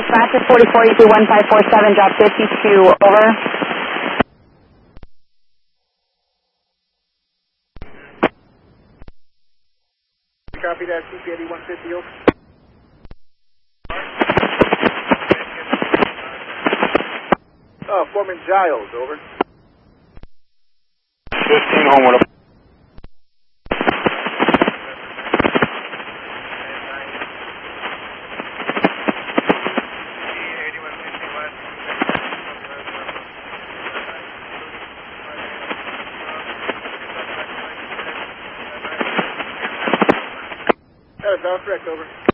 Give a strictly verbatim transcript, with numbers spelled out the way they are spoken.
Raptor forty-four, you one five four seven, drop fifty-two, over. Copy that, C P eighty-one fifty, over. Uh, Foreman Giles, over. fifteen, home with a... Uh, Valve correct, over.